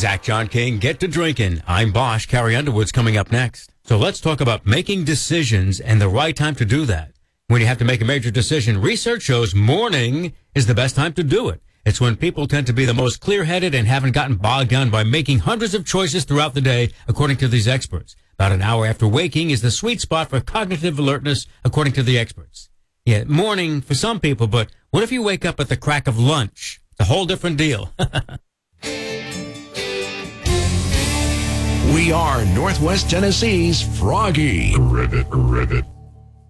Zach John King, Get to Drinking. I'm Bosch. Carrie Underwood's coming up next. So let's talk about making decisions and the right time to do that. When you have to make a major decision, research shows morning is the best time to do it. It's when people tend to be the most clear-headed and haven't gotten bogged down by making hundreds of choices throughout the day, according to these experts. About an hour after waking is the sweet spot for cognitive alertness, according to the experts. Yeah, morning for some people, but what if you wake up at the crack of lunch? It's a whole different deal. We are Northwest Tennessee's Froggy. Ribbit.